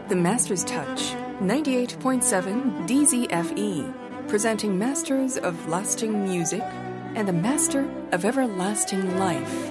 The Master's Touch, 98.7 DZFE, presenting Masters of Lasting Music and the Master of Everlasting Life.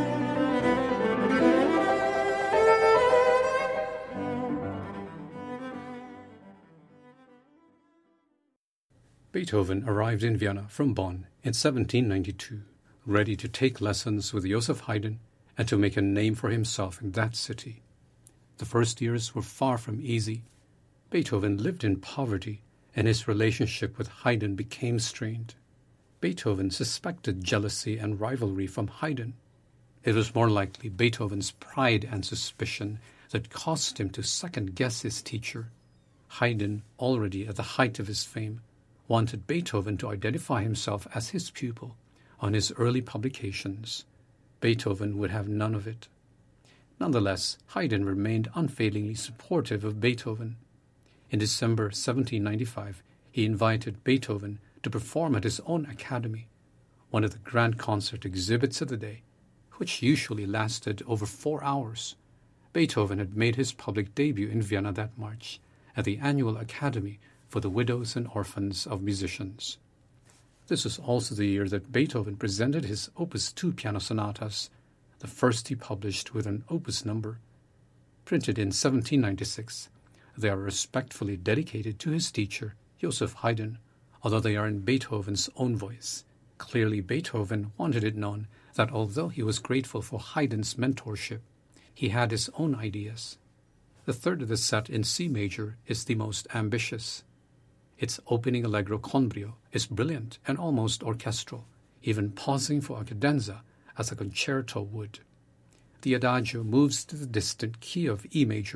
Beethoven arrived in Vienna from Bonn in 1792, ready to take lessons with Joseph Haydn and to make a name for himself in that city. The first years were far from easy. Beethoven lived in poverty, and his relationship with Haydn became strained. Beethoven suspected jealousy and rivalry from Haydn. It was more likely Beethoven's pride and suspicion that caused him to second-guess his teacher. Haydn, already at the height of his fame, wanted Beethoven to identify himself as his pupil on his early publications. Beethoven would have none of it. Nonetheless, Haydn remained unfailingly supportive of Beethoven. In December 1795, he invited Beethoven to perform at his own academy, one of the grand concert exhibits of the day, which usually lasted over 4 hours. Beethoven had made his public debut in Vienna that March at the annual Academy for the widows and orphans of musicians. This was also the year that Beethoven presented his Opus 2 piano sonatas, the first he published with an opus number. Printed in 1796, they are respectfully dedicated to his teacher, Joseph Haydn, although they are in Beethoven's own voice. Clearly, Beethoven wanted it known that although he was grateful for Haydn's mentorship, he had his own ideas. The third of the set in C major is the most ambitious. Its opening allegro con brio is brilliant and almost orchestral, even pausing for a cadenza as a concerto would. The adagio moves to the distant key of E major,